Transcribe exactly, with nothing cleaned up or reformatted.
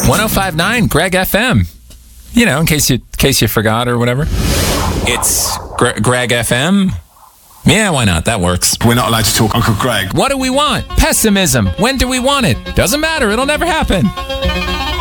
one oh five point nine Greg F M. You know, in case you in case you forgot or whatever. It's Gre- Greg F M. Yeah, why not? That works. We're not allowed to talk Uncle Greg. What do we want? Pessimism. When do we want it? Doesn't matter. It'll never happen.